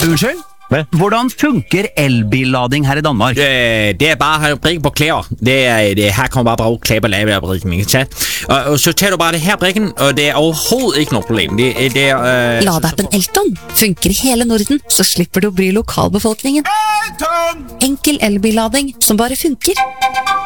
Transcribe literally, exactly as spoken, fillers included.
Unnskyld? Hva? Hvordan funker elbillading her i Danmark? Øh, det er bare at have brikken på klæder. Det er, det, her kommer bare bruge klæder på lave brikken, ikke sant? Og, og så tager du bare det her brikken, og det er overhovedet ikke noe problem. Det, det er... Øh, Ladeappen Elton funker i hele Norden, så slipper du å bry lokalbefolkningen. Enkel elbillading som bare funker.